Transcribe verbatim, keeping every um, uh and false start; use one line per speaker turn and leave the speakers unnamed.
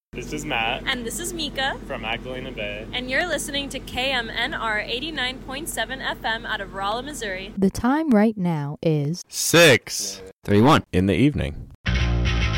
This is Matt.
And this is Mika.
From Magdalena Bay.
And you're listening to K M N R eighty-nine point seven F M out of Rolla, Missouri.
The time right now is
six thirty-one
in the evening.